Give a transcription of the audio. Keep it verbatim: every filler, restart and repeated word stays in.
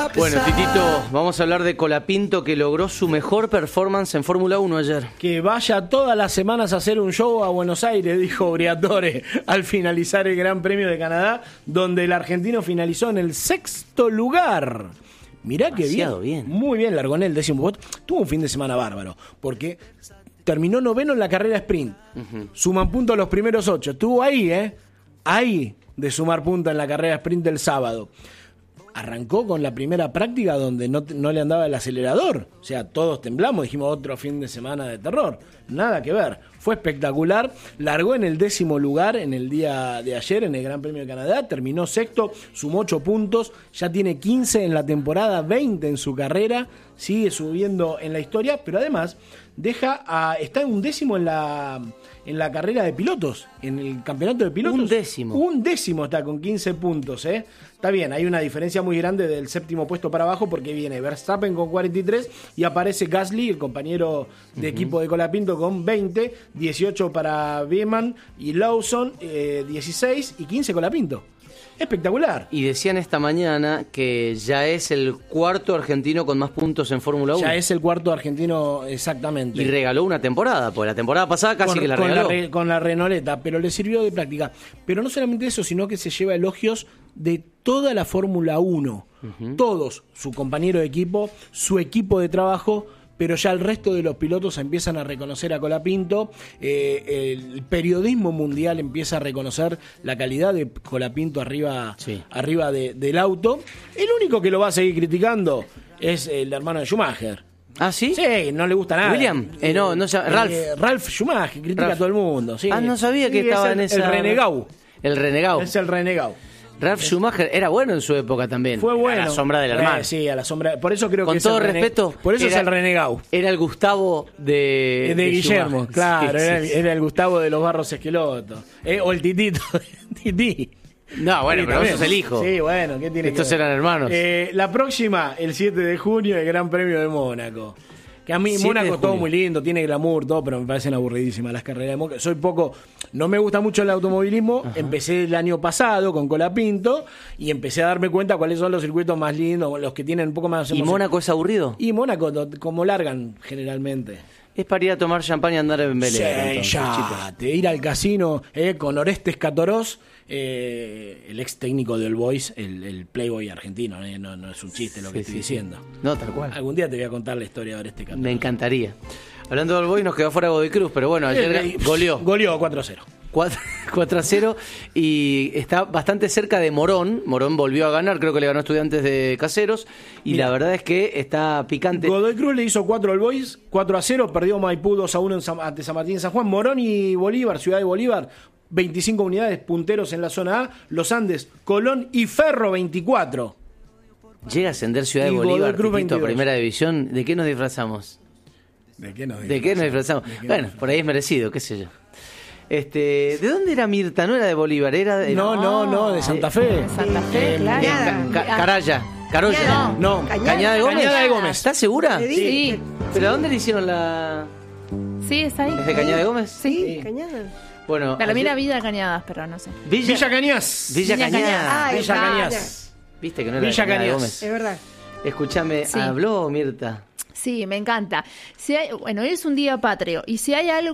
Bueno, Titito, vamos a hablar de Colapinto, que logró su mejor performance en Fórmula uno ayer. Que vaya todas las semanas a hacer un show a Buenos Aires, dijo Briatore al finalizar el Gran Premio de Canadá, donde el argentino finalizó en el sexto lugar. Mirá qué bien. bien. Muy bien, largó en el décimo puesto. Tuvo un fin de semana bárbaro, porque terminó noveno en la carrera sprint. Uh-huh. Suman puntos los primeros ocho. Estuvo ahí, ¿eh? Ahí de sumar puntos en la carrera sprint del sábado. Arrancó con la primera práctica donde no, no le andaba el acelerador. O sea, todos temblamos, dijimos otro fin de semana de terror. Nada que ver. Fue espectacular. Largó en el décimo lugar en el día de ayer en el Gran Premio de Canadá. Terminó sexto, sumó ocho puntos. Ya tiene quince en la temporada, veinte en su carrera. Sigue subiendo en la historia, pero además deja a, está en un décimo en la, en la carrera de pilotos, en el campeonato de pilotos. Un décimo. Un décimo está con quince puntos, ¿eh? Está bien, hay una diferencia muy grande del séptimo puesto para abajo porque viene Verstappen con cuarenta y tres y aparece Gasly, el compañero de uh-huh. equipo de Colapinto, con veinte, dieciocho para Biemann y Lawson, eh, dieciséis y quince Colapinto. Espectacular. Y decían esta mañana que ya es el cuarto argentino con más puntos en Fórmula uno. Ya es el cuarto argentino, exactamente. Y regaló una temporada, porque la temporada pasada casi con, que la con regaló. La re, con la Renoleta, pero le sirvió de práctica. Pero no solamente eso, sino que se lleva elogios de toda la Fórmula uno. Uh-huh. Todos, su compañero de equipo, su equipo de trabajo, pero ya el resto de los pilotos empiezan a reconocer a Colapinto, eh, el periodismo mundial empieza a reconocer la calidad de Colapinto arriba, sí. arriba de, del auto. El único que lo va a seguir criticando es el hermano de Schumacher. ¿Ah, sí? Sí, no le gusta nada. ¿William? Eh, no, no, Ralf. Eh, Ralf Schumacher, critica Ralf. a todo el mundo. Sí. Ah, no sabía que sí, estaba el, en esa... El renegado. El renegado. Es el renegado. Ralf Schumacher era bueno en su época también. Fue bueno. A la sombra del hermano. Eh, sí, a la sombra. Por eso creo Con que todo es el respeto. Rene... Por eso era, es el renegado. Era el Gustavo de. De, de Guillermo, Schumacher. claro. Sí, era, sí, el, sí. era el Gustavo de los Barros Esqueloto. Eh, o el Titito. Titi. No, bueno, sí, pero también. vos sos el hijo. Sí, bueno, ¿qué tiene Estos que ver? eran hermanos. Eh, la próxima, el siete de junio, el Gran Premio de Mónaco. Que a mí Mónaco es todo muy lindo, tiene glamour, todo, pero me parecen aburridísimas las carreras de Mónaco. Soy poco, no me gusta mucho el automovilismo. Ajá. Empecé el año pasado con Colapinto y empecé a darme cuenta cuáles son los circuitos más lindos, los que tienen un poco más emoción. ¿Y Mónaco es aburrido? Y Mónaco, como largan generalmente. Es para ir a tomar champán y andar en velero. Sí, ya, te ir al casino eh, con Orestes Catorós, eh, el ex técnico del Boys, el, el Playboy argentino, eh, no, no es un chiste lo que sí, estoy sí, diciendo. Sí. No, tal cual. Algún día te voy a contar la historia de Orestes Catorós. Me encantaría. Hablando del Boys, nos quedó fuera Godoy Cruz, pero bueno, ayer eh, goleó. Goleó cuatro a cero. cuatro a cero y está bastante cerca de Morón. Morón volvió a ganar, creo que le ganó a Estudiantes de Caseros y Mira, la verdad es que está picante. Godoy Cruz le hizo cuatro al Boys, cuatro a cero, perdió Maipú dos a uno en San, ante San Martín y San Juan. Morón y Bolívar, Ciudad de Bolívar, veinticinco unidades, punteros en la zona A. Los Andes, Colón y Ferro, veinticuatro. Llega a ascender Ciudad de Bolívar, Titito, a Primera División. ¿De qué nos disfrazamos? ¿De qué nos disfrazamos? ¿De qué nos disfrazamos? ¿De qué bueno, nos... por ahí es merecido, qué sé yo. Este, ¿de dónde era Mirta? ¿No era de Bolívar? Era de... No, no, no, de Santa Fe. De Santa Fe, eh, claro. Eh, ca- ca- Caraya, Carolla. No, no. Cañada, Cañada de Gómez. Cañada de Gómez. ¿Estás segura? Sí. sí. ¿Pero a dónde le hicieron la...? Sí, está ahí. ¿Es de Cañada de Gómez? Sí, sí. Cañada. Bueno, Para mí ayer... era Villa Cañadas, pero no sé. Villa, Villa Cañas. Villa, Villa Cañas. Cañas. Ah, Villa ah, Cañas. Viste que no era Villa de Cañada de Cañas. Gómez. Es verdad. Escúchame, Sí. ¿habló Mirta? Sí, me encanta. Si hay, bueno, hoy es un día patrio y si hay algo